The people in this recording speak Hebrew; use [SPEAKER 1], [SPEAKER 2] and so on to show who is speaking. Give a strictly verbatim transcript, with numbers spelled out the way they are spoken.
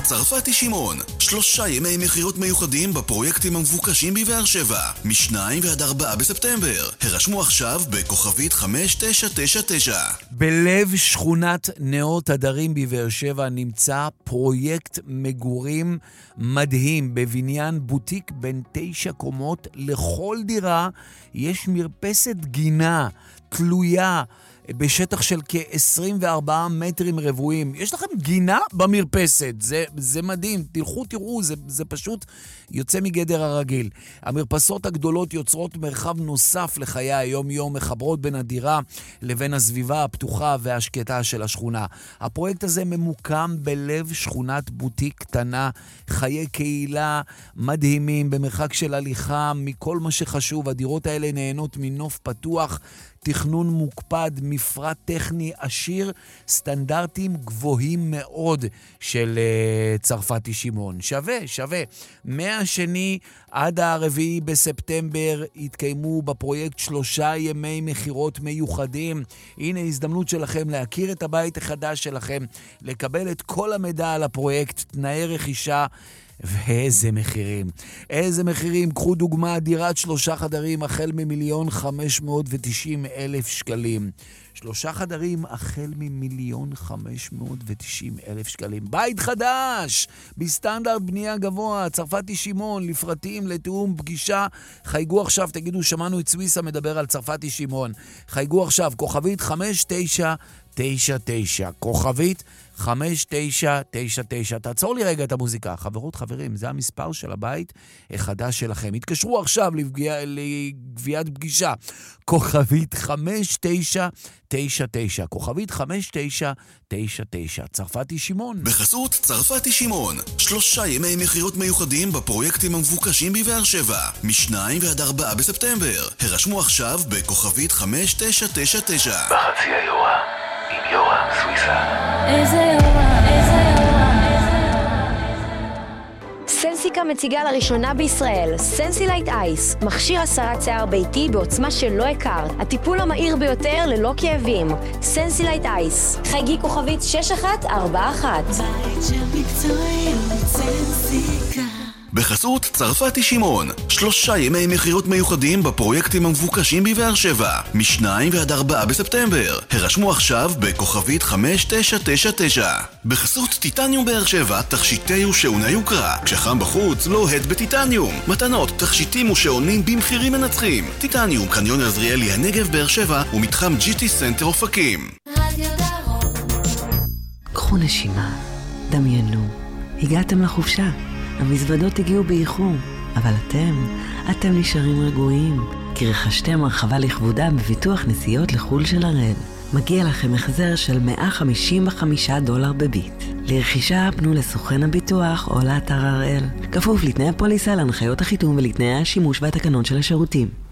[SPEAKER 1] צרפתי שמעון. שלושה ימי מחירות מיוחדים בפרויקטים המבוקשים בבאר שבע, משניים ועד ארבעה בספטמבר. הרשמו עכשיו בכוכבית חמש תשע תשע תשע.
[SPEAKER 2] בלב שכונת נאות הדרים בבאר שבע נמצא פרויקט מגורים מדהים בבניין בוטיק בין תשע קומות. לכל דירה יש מרפסת גינה תלויה בשטח של כ-עשרים וארבעה מטרים רבועים. יש לכם גינה במרפסת. זה, זה מדהים. תלכו, תראו, זה, זה פשוט יוצא מגדר הרגיל. המרפסות הגדולות יוצרות מרחב נוסף לחיי היום-יום, מחברות בין הדירה לבין הסביבה הפתוחה והשקטה של השכונה. הפרויקט הזה ממוקם בלב שכונת בוטיק קטנה, חיי קהילה מדהימים, במרחק של הליכה מכל מה שחשוב. הדירות האלה נהנות מנוף פתוח, תכנון מוקפד, מפרט טכני עשיר, סטנדרטים גבוהים מאוד של uh, צרפתי שמעון. שווה, שווה. מהשני עד הרביעי בספטמבר התקיימו בפרויקט שלושה ימי מחירות מיוחדים. הנה הזדמנות שלכם להכיר את הבית החדש שלכם, לקבל את כל המידע על הפרויקט, תנאי רכישה, ואיזה מחירים. איזה מחירים. קחו דוגמה, דירת שלושה חדרים החל ממיליון חמש מאות ותשעים אלף שקלים. שלושה חדרים החל ממיליון חמש מאות ותשעים אלף שקלים. בית חדש, בסטנדרט בנייה גבוה, צרפתי שמעון, לפרטים, לתיאום, פגישה. חייגו עכשיו, תגידו, שמענו את סוויסה מדבר על צרפתי שמעון. חייגו עכשיו, כוכבית חמש תשע תשע תשע. כוכבית חמש תשע תשע תשע. תעצור לי רגע את המוזיקה. חברות, חברים, זה המספר של הבית החדש שלכם. התקשרו עכשיו לפגיע, לגביית פגישה. כוכבית חמש תשע תשע תשע. כוכבית חמש תשע תשע תשע. צרפתי שמעון.
[SPEAKER 1] בחסות צרפתי שמעון. שלושה ימי מחירות מיוחדים בפרויקטים המבוקשים בבאר שבע, משניים ועד ארבעה בספטמבר. הרשמו עכשיו בכוכבית חמש תשע תשע תשע.
[SPEAKER 3] בחצי היורה עם יורם סוויסה.
[SPEAKER 4] איזה יורם, איזה יורם, איזה יורם.
[SPEAKER 5] סנסיקה מציגה לראשונה בישראל סנסילייט אייס, מכשיר הסרת שיער ביתי בעוצמה שלא הכרת, הטיפול המהיר ביותר ללא כאבים. סנסילייט אייס, חייגי כוכבית שש אחת ארבע אחת.
[SPEAKER 4] בית של מקצועיות, סנסיקה.
[SPEAKER 1] בחסות צרפתי שמעון. שלושה ימי מחירות מיוחדים בפרויקטים המבוקשים בבאר שבע, משניים ועד ארבעה בספטמבר. הרשמו עכשיו בכוכבית חמש תשע תשע תשע. בחסות טיטניום באר שבע, תכשיטי ושעוני יוקרה. כשחם בחוץ, לוהט בטיטניום. מתנות, תכשיטים ושעונים במחירים מנצחים. טיטניום, קניון עזריאלי הנגב באר שבע ומתחם ג'י טי סנטר אופקים.
[SPEAKER 4] רדיו דרום.
[SPEAKER 6] קחו נשימה, דמיינו, הגעתם לחופשה. המזוודות הגיעו באיחור, אבל אתם, אתם נשארים רגועים, כי רכשתם הרחבה לכבודה בביטוח נסיעות לחול של הראל. מגיע לכם החזר של מאה חמישים וחמישה דולר בביט. לרכישה פנו לסוכן הביטוח או לאתר הראל. כפוף לתנאי הפוליסה, להנחיות החיתום ולתנאי השימוש והתקנון של השירותים.